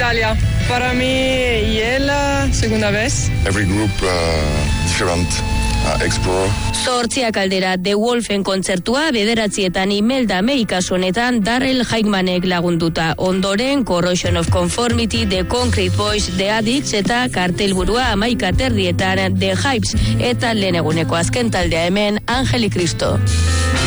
Italia. Para mí es la segunda vez. Every group different. Explore. 8 aldera The Wolfen kontzertua 9 Imelda May kasu honetan Darrell Hickmanek lagunduta. Ondoren Corrosion of Conformity, The Concrete Boys, The Addicts eta kartelburua 11:30 The Hypes eta lehen eguneko azken taldea hemen Angel y Cristo.